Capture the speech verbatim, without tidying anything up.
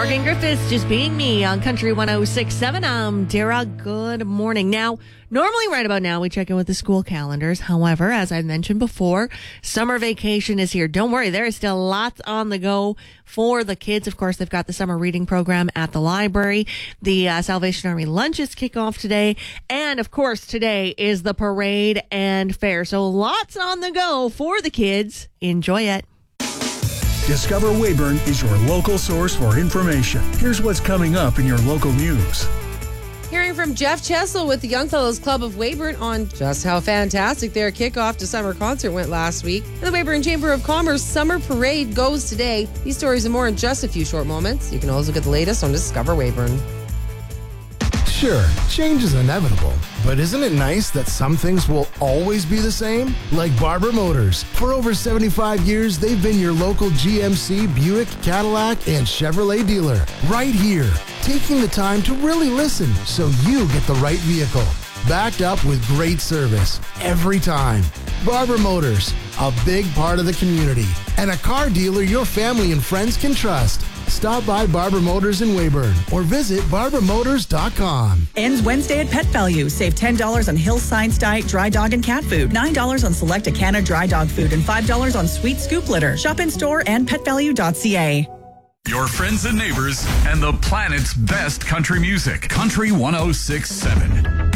Morgan Griffiths, just being me on Country one oh six point seven. I'm Dara. Good morning. Now, normally right about now, we check in with the school calendars. However, as I mentioned before, summer vacation is here. Don't worry, there is still lots on the go for the kids. Of course, they've got the summer reading program at the library. The uh, Salvation Army lunches kick off today. And, of course, today is the parade and fair. So lots on the go for the kids. Enjoy it. Discover Weyburn is your local source for information. Here's what's coming up in your local news. Hearing from Jeff Chessel with the Young Fellows Club of Weyburn on just how fantastic their kickoff to summer concert went last week. And the Weyburn Chamber of Commerce Summer Parade goes today. These stories and more in just a few short moments. You can always get the latest on Discover Weyburn. Sure, change is inevitable, but isn't it nice that some things will always be the same? Like Barber Motors. For over seventy-five years, they've been your local G M C, Buick, Cadillac, and Chevrolet dealer. Right here, taking the time to really listen so you get the right vehicle. Backed up with great service every time. Barber Motors, a big part of the community, and a car dealer your family and friends can trust. Stop by Barber Motors in Weyburn or visit barber motors dot com. Ends Wednesday at Pet Value. Save ten dollars on Hill Science Diet dry dog and cat food, nine dollars on select Acana dry dog food, and five dollars on Sweet Scoop litter. Shop in store and pet value dot c a. Your friends and neighbors and the planet's best country music. Country one oh six point seven.